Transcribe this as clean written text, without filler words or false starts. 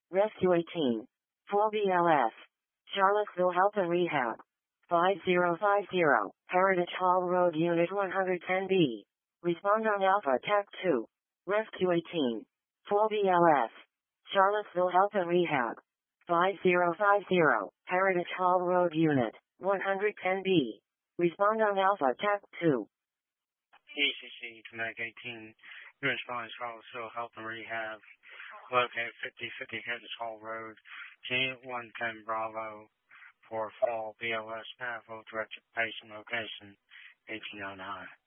Rescue 18. 4 BLS. Charlottesville Health and Rehab. 5050. Heritage Hall Road Unit 110B. Respond on Alpha TAC 2. Rescue 18. 4 BLS. Charlottesville Health and Rehab. 5050. Heritage Hall Road Unit 110B. Respond on Alpha TAC 2. ECC Connect 18. You respond to Charlottesville Health and Rehab. Located 5050 Heritage Hall Road. Unit 110 Bravo. For fall BLS Nashville. Directed patient location 1809.